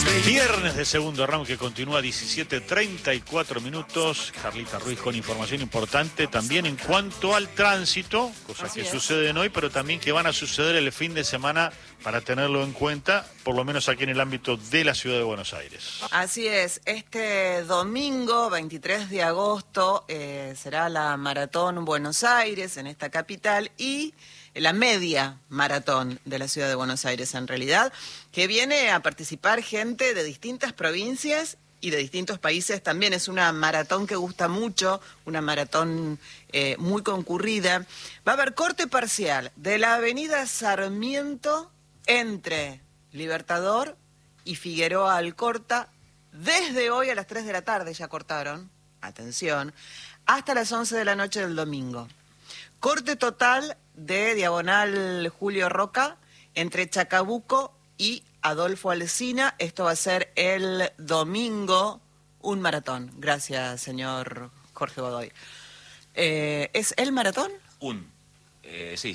Viernes de segundo round que continúa 17:34 minutos. Carlita Ruiz con información importante también en cuanto al tránsito, cosas que suceden hoy, pero también que van a suceder el fin de semana para tenerlo en cuenta, por lo menos aquí en el ámbito de la ciudad de Buenos Aires. Así es, este domingo 23 de agosto será la Maratón Buenos Aires en esta capital y la media maratón de la ciudad de Buenos Aires en realidad, que viene a participar gente de distintas provincias y de distintos países también. Es una maratón que gusta mucho, una maratón muy concurrida. Va a haber corte parcial de la avenida Sarmiento entre Libertador y Figueroa Alcorta, desde hoy a las 3 de la tarde ya cortaron, atención, hasta las 11 de la noche del domingo. Corte total de Diagonal Julio Roca entre Chacabuco y Adolfo Alsina. Esto va a ser el domingo, un maratón. Gracias, señor Jorge Godoy. ¿Es el maratón? Sí,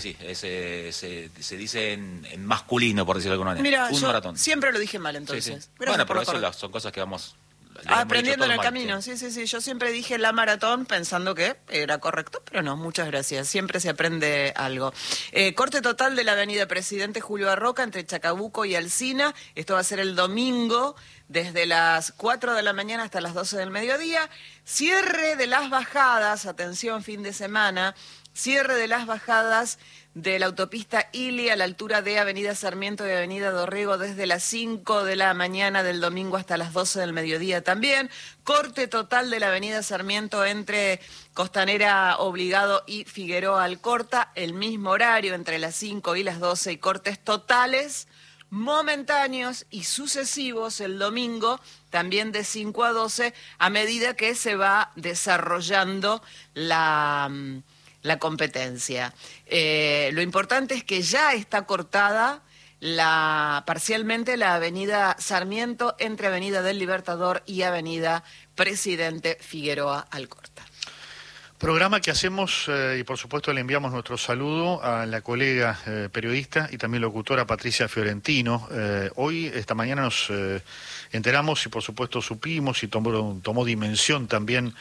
se dice en masculino, por decirlo de alguna manera. Mira, un yo maratón. Siempre lo dije mal, entonces. Sí. Bueno, pero eso son cosas que vamos... aprendiendo en el camino, sí. Yo siempre dije la maratón pensando que era correcto, pero no, muchas gracias. Siempre se aprende algo. Corte total de la avenida Presidente Julio Arroca entre Chacabuco y Alsina. Esto va a ser el domingo desde las 4 de la mañana hasta las 12 del mediodía. Cierre de las bajadas, atención, fin de semana, cierre de las bajadas de la autopista Ili a la altura de Avenida Sarmiento y Avenida Dorrego desde las 5 de la mañana del domingo hasta las 12 del mediodía también. Corte total de la Avenida Sarmiento entre Costanera Obligado y Figueroa Alcorta, el mismo horario entre las 5 y las 12 y cortes totales momentáneos y sucesivos el domingo, también de 5 a 12, a medida que se va desarrollando la competencia. Lo importante es que ya está cortada parcialmente la avenida Sarmiento entre Avenida del Libertador y Avenida Presidente Figueroa Alcorta. Programa que hacemos y por supuesto le enviamos nuestro saludo a la colega periodista y también locutora Patricia Fiorentino. Hoy, esta mañana nos enteramos y por supuesto supimos y tomó dimensión también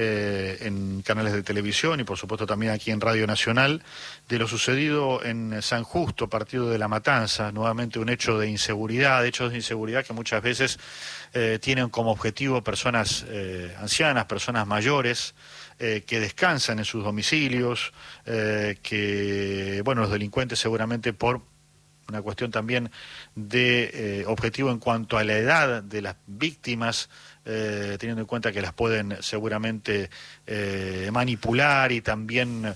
en canales de televisión y por supuesto también aquí en Radio Nacional de lo sucedido en San Justo, partido de La Matanza, nuevamente un hecho de inseguridad, hechos de inseguridad que muchas veces tienen como objetivo personas ancianas, personas mayores, que descansan en sus domicilios, que, bueno, los delincuentes seguramente por una cuestión también de objetivo en cuanto a la edad de las víctimas, teniendo en cuenta que las pueden seguramente manipular y también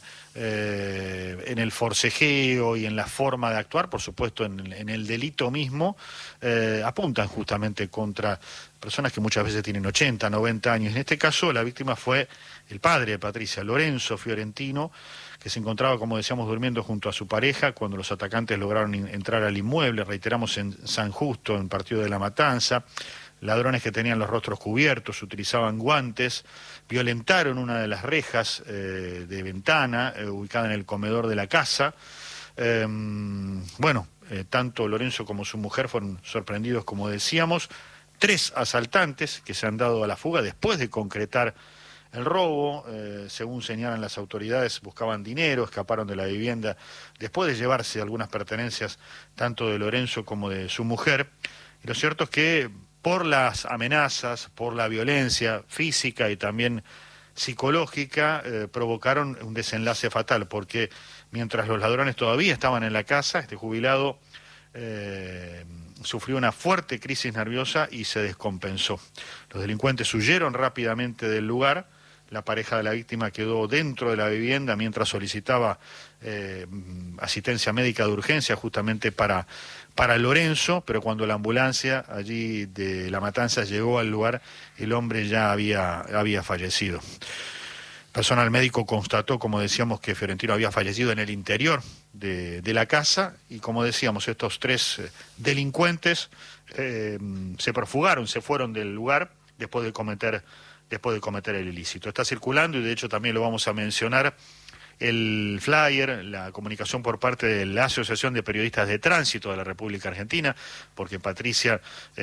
en el forcejeo y en la forma de actuar, por supuesto en el delito mismo, apuntan justamente contra personas que muchas veces tienen 80, 90 años. En este caso la víctima fue el padre de Patricia, Lorenzo Fiorentino, que se encontraba, como decíamos, durmiendo junto a su pareja cuando los atacantes lograron entrar al inmueble, reiteramos en San Justo, en partido de La Matanza. Ladrones que tenían los rostros cubiertos, utilizaban guantes, violentaron una de las rejas de ventana ubicada en el comedor de la casa. Tanto Lorenzo como su mujer fueron sorprendidos, como decíamos. 3 asaltantes que se han dado a la fuga después de concretar el robo, según señalan las autoridades, buscaban dinero, escaparon de la vivienda después de llevarse algunas pertenencias tanto de Lorenzo como de su mujer. Y lo cierto es que por las amenazas, por la violencia física y también psicológica, provocaron un desenlace fatal, porque mientras los ladrones todavía estaban en la casa, este jubilado sufrió una fuerte crisis nerviosa y se descompensó. Los delincuentes huyeron rápidamente del lugar. La pareja de la víctima quedó dentro de la vivienda mientras solicitaba asistencia médica de urgencia justamente para Lorenzo, pero cuando la ambulancia allí de La Matanza llegó al lugar, el hombre ya había fallecido. Personal médico constató, como decíamos, que Fiorentino había fallecido en el interior de la casa y, como decíamos, estos 3 delincuentes se perfugaron, se fueron del lugar después de cometer el ilícito. Está circulando y de hecho también lo vamos a mencionar el flyer, la comunicación por parte de la Asociación de Periodistas de Tránsito de la República Argentina, porque Patricia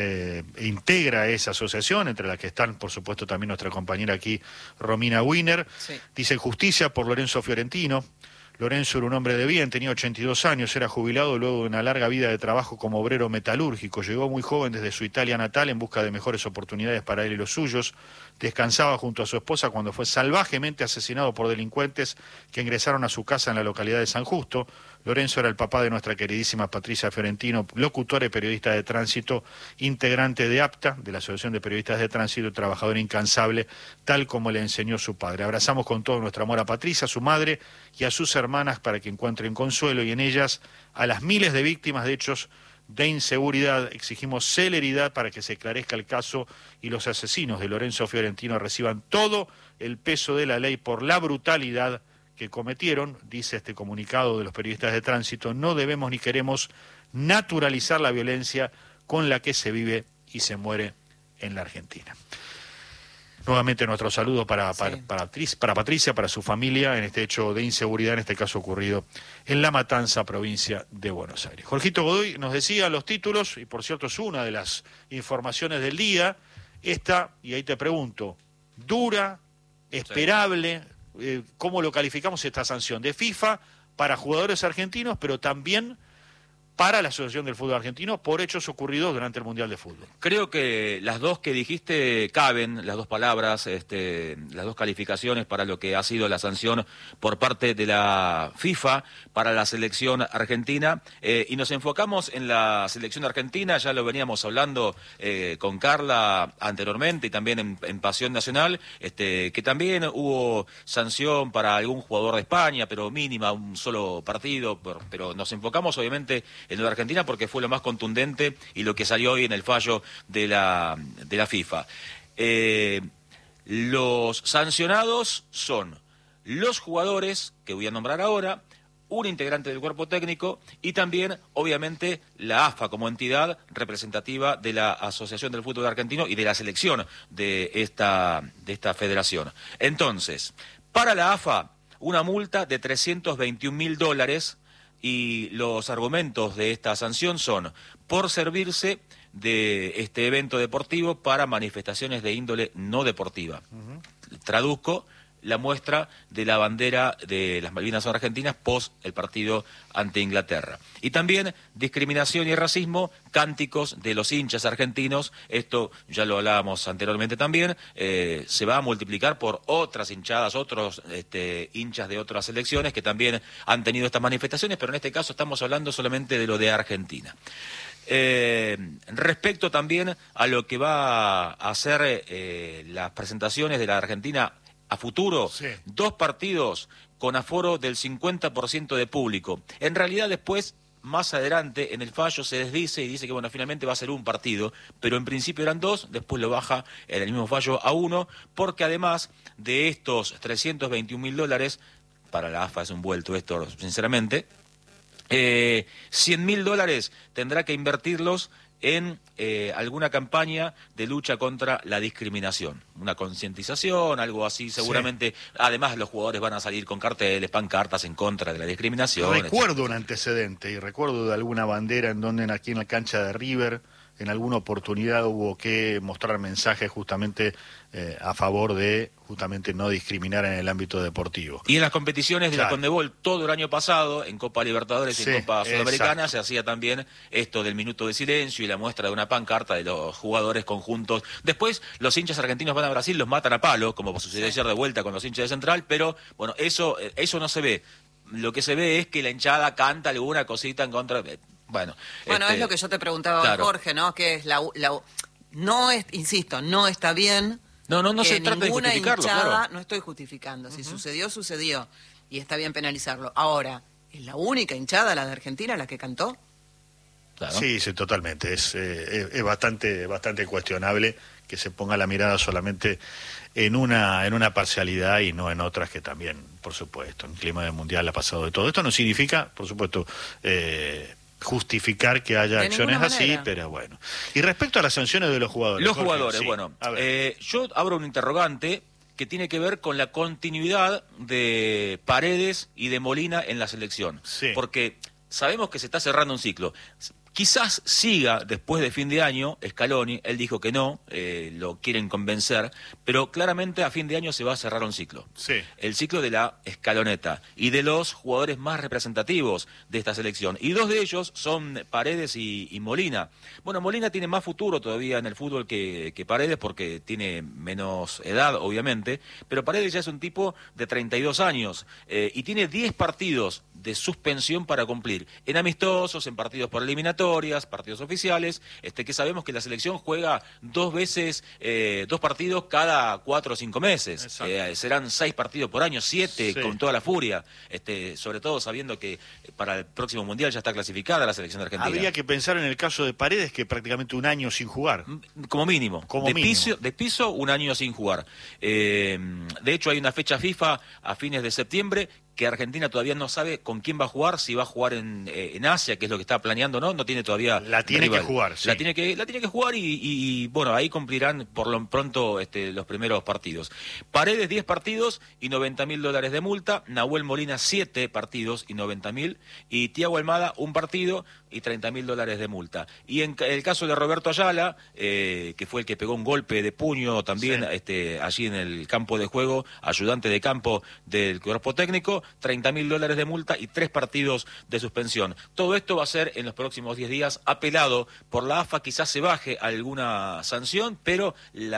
integra esa asociación, entre las que están, por supuesto, también nuestra compañera aquí, Romina Wiener. Sí. Dice: justicia por Lorenzo Fiorentino. Lorenzo era un hombre de bien, tenía 82 años, era jubilado luego de una larga vida de trabajo como obrero metalúrgico. Llegó muy joven desde su Italia natal en busca de mejores oportunidades para él y los suyos. Descansaba junto a su esposa cuando fue salvajemente asesinado por delincuentes que ingresaron a su casa en la localidad de San Justo. Lorenzo era el papá de nuestra queridísima Patricia Fiorentino, locutora y periodista de tránsito, integrante de APTA, de la Asociación de Periodistas de Tránsito, y trabajadora incansable, tal como le enseñó su padre. Abrazamos con todo nuestro amor a Patricia, a su madre y a sus hermanas para que encuentren consuelo, y en ellas a las miles de víctimas de hechos de inseguridad. Exigimos celeridad para que se esclarezca el caso y los asesinos de Lorenzo Fiorentino reciban todo el peso de la ley por la brutalidad que cometieron. Dice este comunicado de los periodistas de tránsito: no debemos ni queremos naturalizar la violencia con la que se vive y se muere en la Argentina. Nuevamente nuestro saludo para Patricia, para su familia, en este hecho de inseguridad, en este caso ocurrido en La Matanza, provincia de Buenos Aires. Jorgito Godoy nos decía los títulos, y por cierto es una de las informaciones del día, esta, y ahí te pregunto, dura, esperable, ¿cómo lo calificamos esta sanción de FIFA para jugadores argentinos, pero también para la Asociación del Fútbol Argentino por hechos ocurridos durante el Mundial de Fútbol? Creo que las dos que dijiste caben, las dos palabras, las dos calificaciones para lo que ha sido la sanción por parte de la FIFA para la selección argentina, y nos enfocamos en la selección argentina. Ya lo veníamos hablando con Carla anteriormente y también en Pasión Nacional, que también hubo sanción para algún jugador de España, pero mínima, un solo partido, pero nos enfocamos obviamente en lo de Argentina porque fue lo más contundente y lo que salió hoy en el fallo de la FIFA. Los sancionados son los jugadores, que voy a nombrar ahora, un integrante del cuerpo técnico y también, obviamente, la AFA como entidad representativa de la Asociación del Fútbol Argentino y de la selección de esta federación. Entonces, para la AFA, una multa de $321.000, y los argumentos de esta sanción son por servirse de este evento deportivo para manifestaciones de índole no deportiva. Traduzco: la muestra de la bandera de las Malvinas argentinas post el partido ante Inglaterra. Y también discriminación y racismo, cánticos de los hinchas argentinos. Esto ya lo hablábamos anteriormente también. Se va a multiplicar por otras hinchadas, otros hinchas de otras selecciones que también han tenido estas manifestaciones, pero en este caso estamos hablando solamente de lo de Argentina. Respecto también a lo que va a hacer las presentaciones de la Argentina a futuro, sí. 2 partidos con aforo del 50% de público. En realidad después, más adelante, en el fallo se desdice y dice que bueno, finalmente va a ser un partido, pero en principio eran 2, después lo baja en el mismo fallo a 1, porque además de estos $321.000, para la AFA es un vuelto esto, sinceramente, $100.000 tendrá que invertirlos en alguna campaña de lucha contra la discriminación, una concientización, algo así, seguramente. Sí. Además, los jugadores van a salir con carteles, pancartas en contra de la discriminación. Recuerdo un antecedente, y recuerdo de alguna bandera en donde aquí en la cancha de River, en alguna oportunidad hubo que mostrar mensajes justamente a favor de justamente no discriminar en el ámbito deportivo. Y en las competiciones de la Conmebol todo el año pasado, en Copa Libertadores y en Copa Sudamericana, se hacía también esto del minuto de silencio y la muestra de una pancarta de los jugadores conjuntos. Después los hinchas argentinos van a Brasil, los matan a palo, como sucedió ayer de vuelta con los hinchas de Central, pero bueno, eso no se ve. Lo que se ve es que la hinchada canta alguna cosita en contra de... Bueno, es lo que yo te preguntaba, claro. Jorge, ¿no? Que es insisto, no está bien. No se trata de justificarlo, claro. No estoy justificando. Si sucedió, sucedió. Y está bien penalizarlo. Ahora, ¿es la única hinchada, la de Argentina, la que cantó? Claro. Sí, totalmente. Es bastante cuestionable que se ponga la mirada solamente en una parcialidad y no en otras que también, por supuesto, en clima de mundial ha pasado de todo. Esto no significa, por supuesto, justificar que haya acciones así, pero bueno. Y respecto a las sanciones de los jugadores. Los jugadores, sí. Bueno, yo abro un interrogante que tiene que ver con la continuidad de Paredes y de Molina en la selección. Sí. Porque sabemos que se está cerrando un ciclo. Quizás siga después de fin de año Scaloni, él dijo que no, lo quieren convencer, pero claramente a fin de año se va a cerrar un ciclo. Sí. El ciclo de la escaloneta y de los jugadores más representativos de esta selección. Y dos de ellos son Paredes y Molina. Bueno, Molina tiene más futuro todavía en el fútbol que Paredes porque tiene menos edad, obviamente, pero Paredes ya es un tipo de 32 años y tiene 10 partidos de suspensión para cumplir, en amistosos, en partidos por eliminatorias, partidos oficiales, que sabemos que la selección juega 2 partidos cada 4 o 5 meses, serán 6 partidos por año, 7 sí, con toda la furia, sobre todo sabiendo que para el próximo Mundial ya está clasificada la selección argentina. Habría que pensar en el caso de Paredes, que prácticamente un año sin jugar. Como mínimo. De piso, un año sin jugar. De hecho, hay una fecha FIFA a fines de septiembre que Argentina todavía no sabe con quién va a jugar, si va a jugar en Asia, que es lo que está planeando, no tiene todavía la tiene rival. Que jugar, sí. La tiene que jugar y bueno, ahí cumplirán por lo pronto los primeros partidos. Paredes 10 partidos y $90.000 de multa, Nahuel Molina 7 partidos y 90.000, y Thiago Almada 1 partido y $30.000 de multa. Y en el caso de Roberto Ayala, que fue el que pegó un golpe de puño también sí, allí en el campo de juego, ayudante de campo del cuerpo técnico, $30.000 de multa y 3 partidos de suspensión. Todo esto va a ser en los próximos 10 días apelado por la AFA, quizás se baje alguna sanción, pero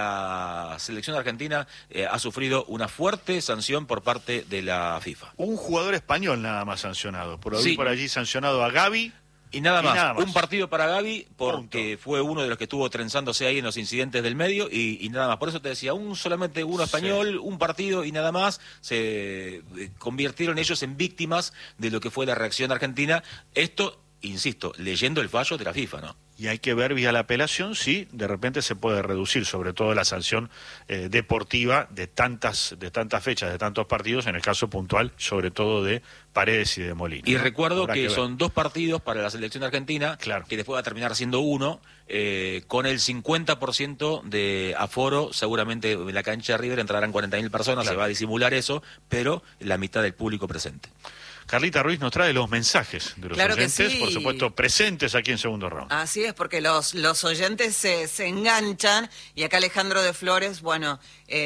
la selección argentina ha sufrido una fuerte sanción por parte de la FIFA. Un jugador español nada más sancionado, por allí sancionado a Gavi. Y nada más, un partido para Gavi, porque fue uno de los que estuvo trenzándose ahí en los incidentes del medio, y nada más. Por eso te decía, solamente uno español, sí, un partido y nada más. Se convirtieron ellos en víctimas de lo que fue la reacción argentina. Esto, insisto, leyendo el fallo de la FIFA, ¿no? Y hay que ver vía la apelación si de repente se puede reducir, sobre todo la sanción deportiva de tantas fechas, de tantos partidos, en el caso puntual, sobre todo de Paredes y de Molina. Y recuerdo que son 2 partidos para la selección argentina, claro, que después va a terminar siendo 1, con el 50% de aforo, seguramente en la cancha de River entrarán 40.000 personas, claro, se va a disimular eso, pero la mitad del público presente. Carlita Ruiz nos trae los mensajes de los oyentes, sí, por supuesto, presentes aquí en Segundo Round. Así es, porque los oyentes se enganchan, y acá Alejandro de Flores, bueno,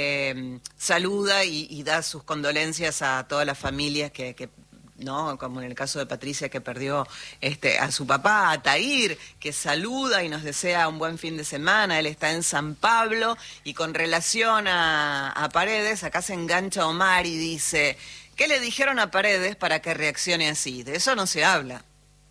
saluda y da sus condolencias a todas las familias que ¿no? Como en el caso de Patricia, que perdió a su papá, a Tahir, que saluda y nos desea un buen fin de semana. Él está en San Pablo. Y con relación a Paredes, acá se engancha Omar y dice: ¿qué le dijeron a Paredes para que reaccione así? De eso no se habla.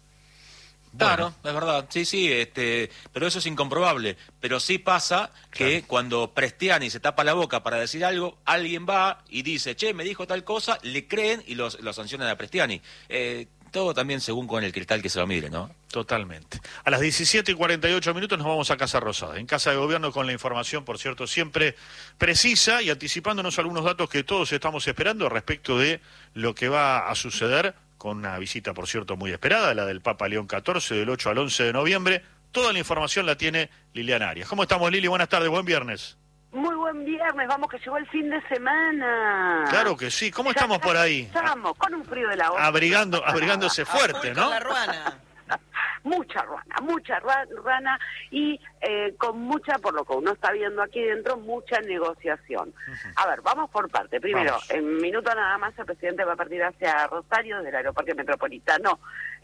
Claro, es verdad, sí, pero eso es incomprobable. Pero sí pasa que cuando Prestiani se tapa la boca para decir algo, alguien va y dice, che, me dijo tal cosa, le creen y lo sancionan a Prestiani. Todo también según con el cristal que se lo mire, ¿no? Totalmente. A las 17:48 nos vamos a Casa Rosada. En Casa de Gobierno con la información, por cierto, siempre precisa y anticipándonos algunos datos que todos estamos esperando respecto de lo que va a suceder con una visita, por cierto, muy esperada, la del Papa León XIV, del 8 al 11 de noviembre. Toda la información la tiene Liliana Arias. ¿Cómo estamos, Lili? Buenas tardes, buen viernes. Muy buen viernes, vamos que llegó el fin de semana. Claro que sí. ¿Cómo estamos por ahí? Estamos con un frío de la hostia. Abrigándose fuerte, ¿no? La ruana. Mucha ruana y con mucha, por lo que uno está viendo aquí dentro, mucha negociación. A ver, vamos por parte. Primero, en minuto nada más el presidente va a partir hacia Rosario, del aeropuerto metropolitano,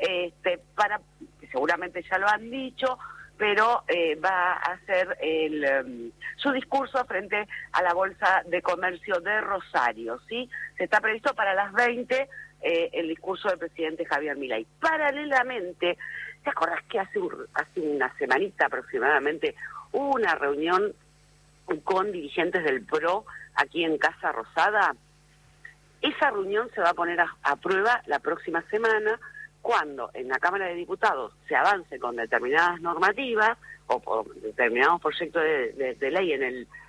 seguramente ya lo han dicho, pero va a hacer su discurso frente a la Bolsa de Comercio de Rosario, ¿sí? Se está previsto para las 20 el discurso del presidente Javier Milei. Paralelamente, ¿te acordás que hace una semanita aproximadamente hubo una reunión con dirigentes del PRO aquí en Casa Rosada? Esa reunión se va a poner a prueba la próxima semana, cuando en la Cámara de Diputados se avance con determinadas normativas o por determinados proyectos de ley en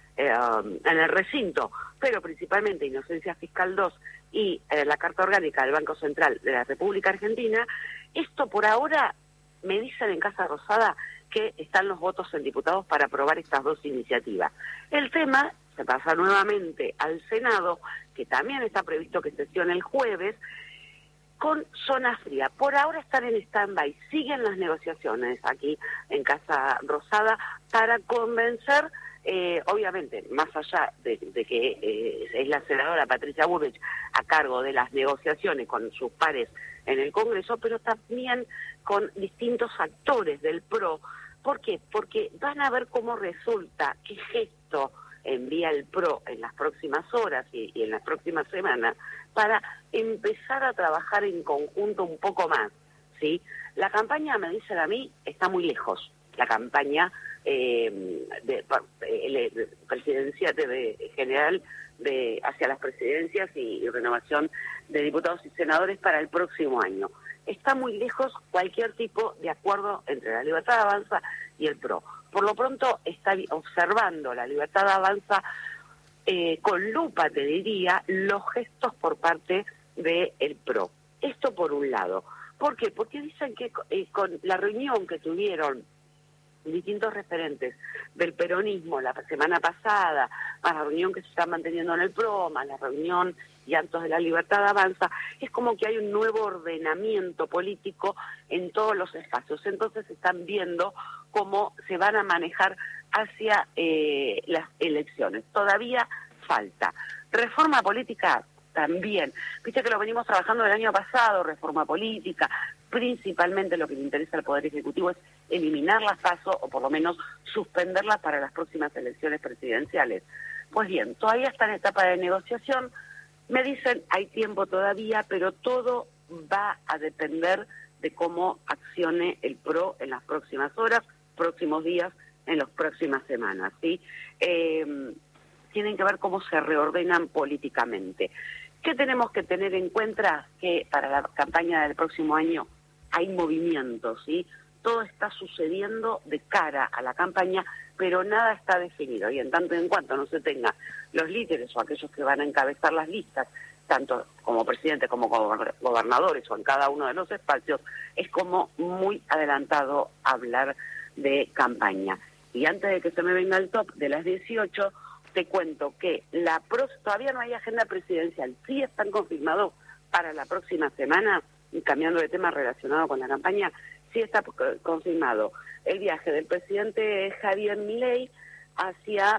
el recinto, pero principalmente Inocencia Fiscal 2 y la Carta Orgánica del Banco Central de la República Argentina. Esto por ahora me dicen en Casa Rosada que están los votos en diputados para aprobar estas dos iniciativas. El tema se pasa nuevamente al Senado, que también está previsto que sesione el jueves, con zona fría. Por ahora están en stand-by, siguen las negociaciones aquí en Casa Rosada para convencer, obviamente, más allá de que es la senadora Patricia Bullrich a cargo de las negociaciones con sus pares en el Congreso, pero también con distintos actores del PRO. ¿Por qué? Porque van a ver cómo resulta, qué gesto envía el PRO en las próximas horas y en las próximas semanas para empezar a trabajar en conjunto un poco más, ¿sí? La campaña, me dicen a mí, está muy lejos. La campaña presidencial general hacia las presidencias y renovación de diputados y senadores para el próximo año. Está muy lejos cualquier tipo de acuerdo entre la Libertad Avanza y el PRO. Por lo pronto está observando la Libertad Avanza con lupa, te diría, los gestos por parte del PRO. Esto por un lado. ¿Por qué? Porque dicen que con la reunión que tuvieron distintos referentes del peronismo la semana pasada, más la reunión que se está manteniendo en el PRO, más la reunión y actos de la Libertad Avanza, es como que hay un nuevo ordenamiento político en todos los espacios. Entonces están viendo cómo se van a manejar hacia las elecciones. Todavía falta. Reforma política también. Viste que lo venimos trabajando el año pasado, reforma política. Principalmente lo que le interesa al Poder Ejecutivo es eliminar las PASO o por lo menos suspenderlas para las próximas elecciones presidenciales. Pues bien, todavía está en etapa de negociación. Me dicen, hay tiempo todavía, pero todo va a depender de cómo accione el PRO en las próximas horas, próximos días, en las próximas semanas, ¿sí? Tienen que ver cómo se reordenan políticamente. ¿Qué tenemos que tener en cuenta? Que para la campaña del próximo año hay movimientos, ¿sí? Todo está sucediendo de cara a la campaña, pero nada está definido. Y en tanto y en cuanto no se tenga los líderes o aquellos que van a encabezar las listas, tanto como presidente como gobernadores o en cada uno de los espacios, es como muy adelantado hablar de campaña. Y antes de que se me venga el top de las 18, te cuento que todavía no hay agenda presidencial. Sí están confirmados para la próxima semana, y cambiando de tema relacionado con la campaña, sí está confirmado el viaje del presidente Javier Milei hacia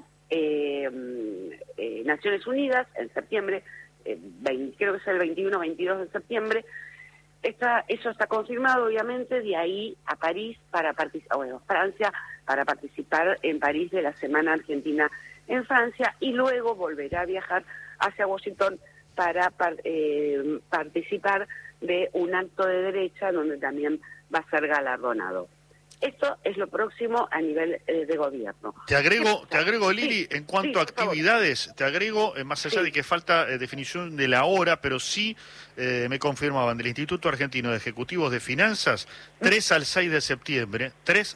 Naciones Unidas en septiembre, creo que es el 21 o 22 de septiembre. Eso está confirmado, obviamente, de ahí a París Francia, para participar en París de la Semana Argentina en Francia, y luego volverá a viajar hacia Washington para participar de un acto de derecha donde también va a ser galardonado. Esto es lo próximo a nivel de gobierno. Te agrego, Lili, en cuanto a actividades, te agrego, más allá de que falta definición de la hora, pero sí me confirmaban del Instituto Argentino de Ejecutivos de Finanzas, 3 al 6 de septiembre,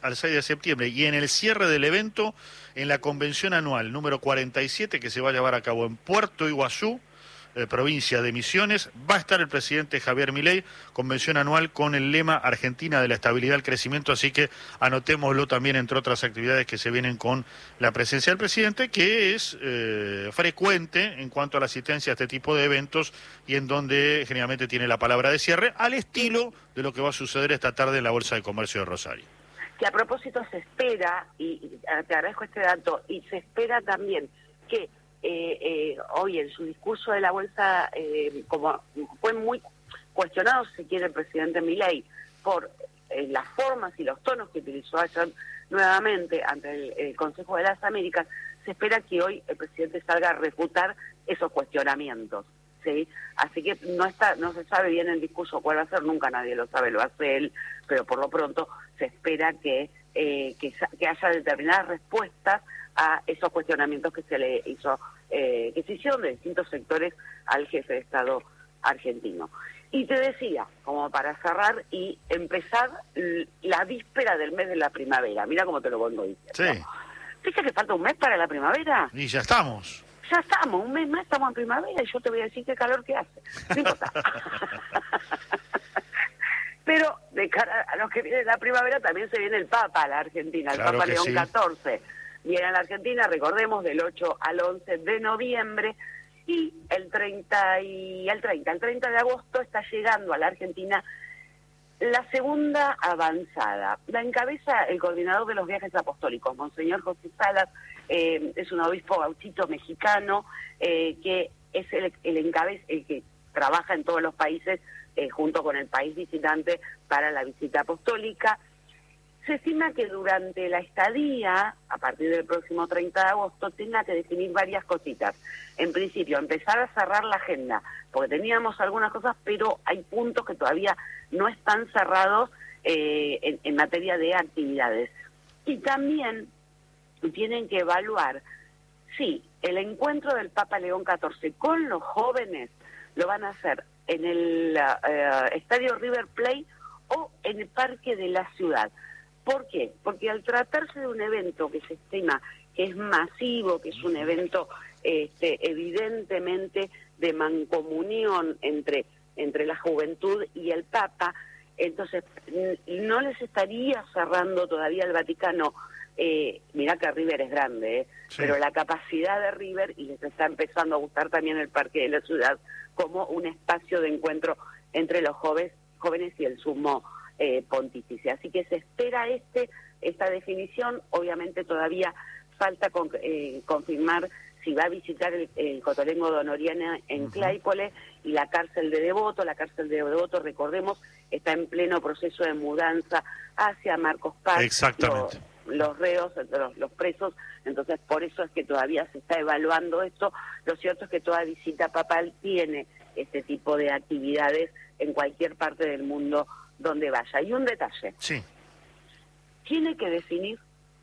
y en el cierre del evento, en la convención anual número 47, que se va a llevar a cabo en Puerto Iguazú, provincia de Misiones, va a estar el presidente Javier Milei, convención anual con el lema Argentina de la estabilidad al crecimiento, así que anotémoslo también entre otras actividades que se vienen con la presencia del presidente, que es frecuente en cuanto a la asistencia a este tipo de eventos y en donde generalmente tiene la palabra de cierre, al estilo de lo que va a suceder esta tarde en la Bolsa de Comercio de Rosario. Que a propósito se espera, y te agradezco este dato, y se espera también que hoy en su discurso de la bolsa, como fue muy cuestionado, si quiere, el presidente Milei por las formas y los tonos que utilizó ayer nuevamente ante el Consejo de las Américas, se espera que hoy el presidente salga a refutar esos cuestionamientos, ¿sí? Así que no se sabe bien el discurso cuál va a ser, nunca nadie lo sabe, lo hace él, pero por lo pronto se espera que haya determinadas respuestas a esos cuestionamientos que se le hizo, que se hicieron de distintos sectores al jefe de Estado argentino. Y te decía, como para cerrar y empezar la víspera del mes de la primavera, mira cómo te lo pongo diciendo. Sí. ¿Viste que falta un mes para la primavera? Y ya estamos. Ya estamos, un mes más estamos en primavera y yo te voy a decir qué calor que hace. No importa. Pero de cara a los que viene la primavera también se viene el Papa a la Argentina, el Claro Papa que León sí. XIV. viene a la Argentina, recordemos, del 8 al 11 de noviembre, y el 30 de agosto está llegando a la Argentina la segunda avanzada. La encabeza el coordinador de los viajes apostólicos, Monseñor José Salas, es un obispo gauchito mexicano, que es el que trabaja en todos los países junto con el país visitante para la visita apostólica. Se estima que durante la estadía, a partir del próximo 30 de agosto, tenga que definir varias cositas. En principio, empezar a cerrar la agenda, porque teníamos algunas cosas, pero hay puntos que todavía no están cerrados en materia de actividades. Y también tienen que evaluar si el encuentro del Papa León XIV con los jóvenes lo van a hacer en el Estadio River Plate o en el Parque de la Ciudad. ¿Por qué? Porque al tratarse de un evento que se estima que es masivo, que es un evento evidentemente de mancomunión entre la juventud y el Papa, entonces no les estaría cerrando todavía el Vaticano. Mirá que River es grande, sí, pero la capacidad de River, y les está empezando a gustar también el Parque de la Ciudad, como un espacio de encuentro entre los jóvenes y el sumo pontífice. Así que se espera esta definición. Obviamente todavía falta confirmar si va a visitar el Cotolengo Donoriana en Claypole y la cárcel de Devoto. La cárcel de Devoto, recordemos, está en pleno proceso de mudanza hacia Marcos Paz. Exactamente. Los reos, los presos, entonces por eso es que todavía se está evaluando esto. Lo cierto es que toda visita papal tiene este tipo de actividades en cualquier parte del mundo donde vaya. Y un detalle, sí, tiene que definir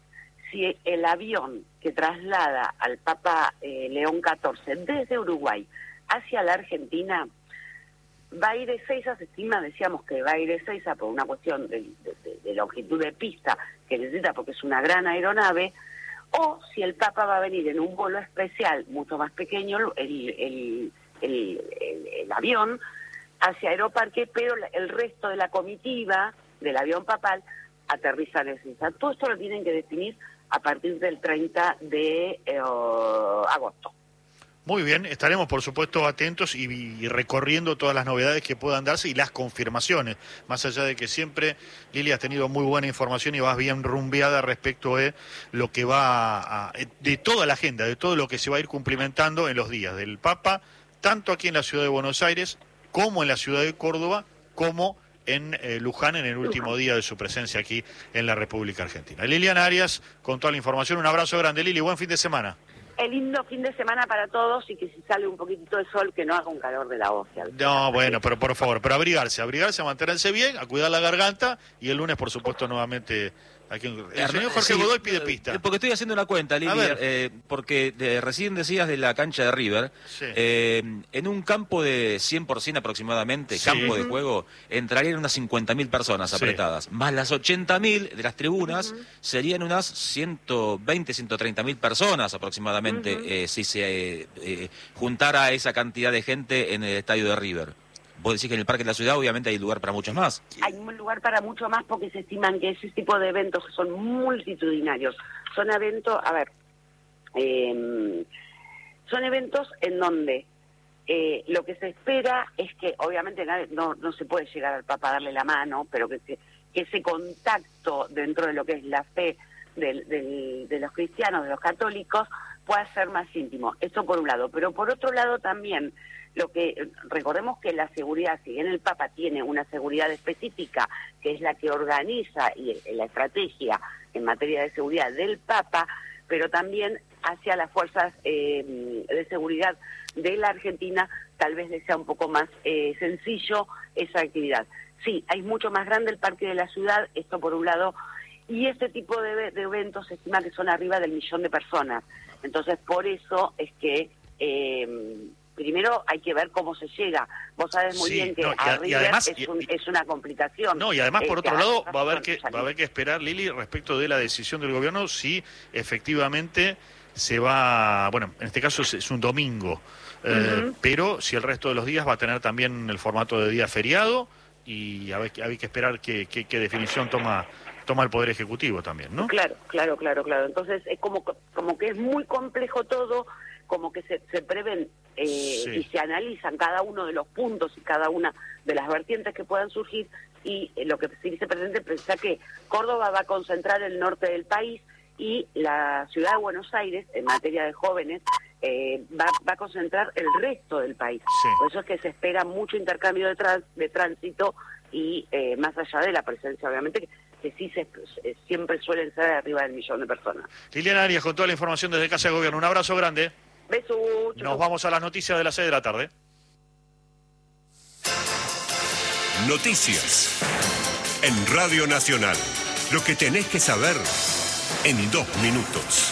si el avión que traslada al Papa León XIV desde Uruguay hacia la Argentina va a ir Ezeiza, se estima, decíamos que va a ir Ezeiza por una cuestión de longitud de pista que necesita porque es una gran aeronave, o si el Papa va a venir en un vuelo especial mucho más pequeño, el avión, hacia Aeroparque, pero el resto de la comitiva del avión papal aterriza en Ezeiza. Todo esto lo tienen que definir a partir del 30 de agosto. Muy bien, estaremos por supuesto atentos y recorriendo todas las novedades que puedan darse y las confirmaciones, más allá de que siempre, Lili, has tenido muy buena información y vas bien rumbeada respecto de lo que de toda la agenda, de todo lo que se va a ir cumplimentando en los días del Papa, tanto aquí en la ciudad de Buenos Aires, como en la ciudad de Córdoba, como en Luján, en el último día de su presencia aquí en la República Argentina. Liliana Arias, con toda la información, un abrazo grande, Lili, buen fin de semana. El lindo fin de semana para todos y que si sale un poquitito de sol, que no haga un calor de la hostia. No, bueno, pero por favor, pero abrigarse, a mantenerse bien, a cuidar la garganta y el lunes, por supuesto, nuevamente... Aquí, el señor Jorge Godoy pide pista. Porque estoy haciendo una cuenta, Lili, porque recién decías de la cancha de River, sí, en un campo de 100% aproximadamente, sí, campo de juego, entrarían unas 50.000 personas apretadas, sí, más las 80.000 de las tribunas, serían unas 120, 130.000 personas aproximadamente, si se juntara esa cantidad de gente en el estadio de River. Vos decís que en el Parque de la Ciudad obviamente hay lugar para muchos más. Hay un lugar para mucho más porque se estiman que ese tipo de eventos que son multitudinarios, son eventos, son eventos en donde lo que se espera es que obviamente no se puede llegar al Papa a darle la mano, pero que ese contacto dentro de lo que es la fe de los cristianos, de los católicos, pueda ser más íntimo. Esto por un lado, pero por otro lado también recordemos que la seguridad, si bien el Papa tiene una seguridad específica, que es la que organiza y la estrategia en materia de seguridad del Papa, pero también hacia las fuerzas de seguridad de la Argentina, tal vez les sea un poco más sencillo esa actividad. Sí, hay mucho más grande el Parque de la Ciudad, esto por un lado, y este tipo de eventos se estima que son arriba del 1.000.000 de personas. Entonces, por eso es que... primero hay que ver cómo se llega. Vos sabés muy bien que a River además, es una complicación. No, y además por otro lado va a haber que esperar, Lili, respecto de la decisión del gobierno, si efectivamente se va, bueno, en este caso es un domingo, pero si el resto de los días va a tener también el formato de día feriado, y hay que esperar qué definición toma toma el Poder Ejecutivo también, ¿no? Claro. Entonces es como que es muy complejo todo, como que se prevén y se analizan cada uno de los puntos y cada una de las vertientes que puedan surgir, y lo que sí se pretende pensar que Córdoba va a concentrar el norte del país y la ciudad de Buenos Aires, en materia de jóvenes, va a concentrar el resto del país. Sí. Por eso es que se espera mucho intercambio de tránsito y más allá de la presencia, obviamente, que sí siempre suelen ser arriba del 1.000.000 de personas. Liliana Arias, con toda la información desde Casa de Gobierno. Un abrazo grande. Besos. Nos vamos a las noticias de las 6 de la tarde. Noticias en Radio Nacional. Lo que tenés que saber en 2 minutos.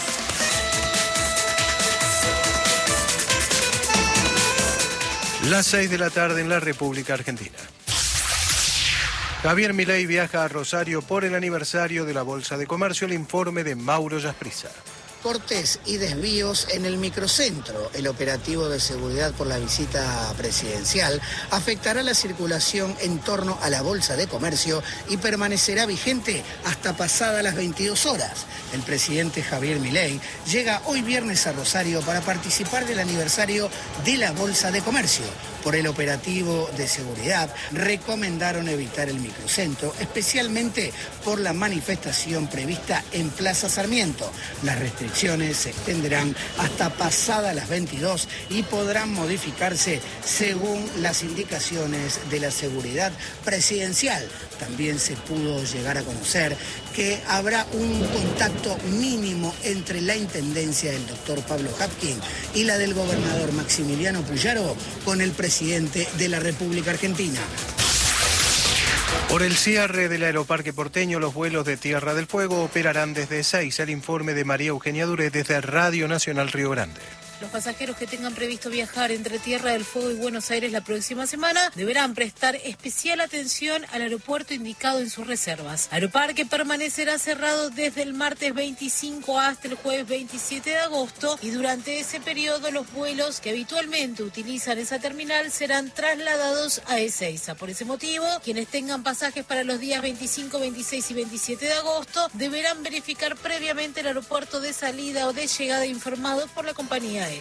Las 6 de la tarde en la República Argentina. Javier Milei viaja a Rosario por el aniversario de la Bolsa de Comercio. El informe de Mauro Yasprissa. Cortes y desvíos en el microcentro. El operativo de seguridad por la visita presidencial afectará la circulación en torno a la Bolsa de Comercio y permanecerá vigente hasta pasadas las 22 horas. El presidente Javier Milei llega hoy viernes a Rosario para participar del aniversario de la Bolsa de Comercio. Por el operativo de seguridad, recomendaron evitar el microcentro, especialmente por la manifestación prevista en Plaza Sarmiento. Las restricciones se extenderán hasta pasadas las 22 y podrán modificarse según las indicaciones de la seguridad presidencial. También se pudo llegar a conocer que habrá un contacto mínimo entre la intendencia del doctor Pablo Hapkin y la del gobernador Maximiliano Puyaro con el presidente de la República Argentina. Por el cierre del aeroparque porteño, los vuelos de Tierra del Fuego operarán desde 6. El informe de María Eugenia Duré desde Radio Nacional Río Grande. Los pasajeros que tengan previsto viajar entre Tierra del Fuego y Buenos Aires la próxima semana deberán prestar especial atención al aeropuerto indicado en sus reservas. Aeroparque permanecerá cerrado desde el martes 25 hasta el jueves 27 de agosto y durante ese periodo los vuelos que habitualmente utilizan esa terminal serán trasladados a Ezeiza. Por ese motivo, quienes tengan pasajes para los días 25, 26 y 27 de agosto deberán verificar previamente el aeropuerto de salida o de llegada informado por la compañía aérea.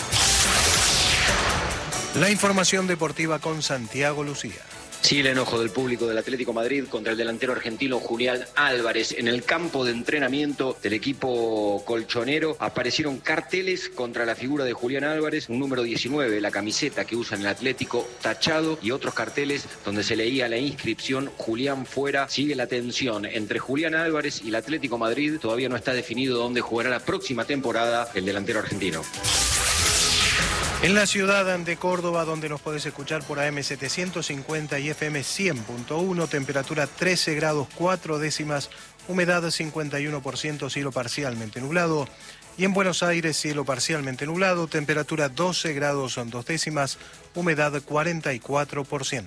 La información deportiva con Santiago Lucía. Sí, el enojo del público del Atlético Madrid contra el delantero argentino Julián Álvarez. En el campo de entrenamiento del equipo colchonero aparecieron carteles contra la figura de Julián Álvarez, un número 19, la camiseta que usa en el Atlético tachado, y otros carteles donde se leía la inscripción Julián fuera. Sigue la tensión entre Julián Álvarez y el Atlético Madrid. Todavía no está definido dónde jugará la próxima temporada el delantero argentino. En la ciudad de Córdoba, donde nos podés escuchar por AM 750 y FM 100.1, temperatura 13 grados 4 décimas, humedad 51%, cielo parcialmente nublado. Y en Buenos Aires, cielo parcialmente nublado, temperatura 12 grados 2 décimas, humedad 44%.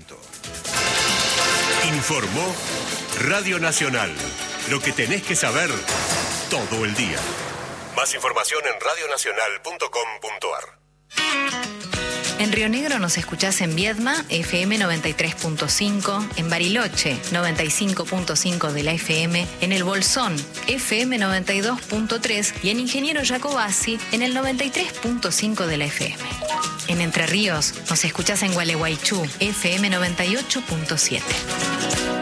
Informó Radio Nacional. Lo que tenés que saber todo el día. Más información en radionacional.com.ar. En Río Negro nos escuchás en Viedma, FM 93.5, en Bariloche, 95.5 de la FM, en El Bolsón, FM 92.3 y en Ingeniero Jacobasi, en el 93.5 de la FM. En Entre Ríos nos escuchás en Gualeguaychú, FM 98.7.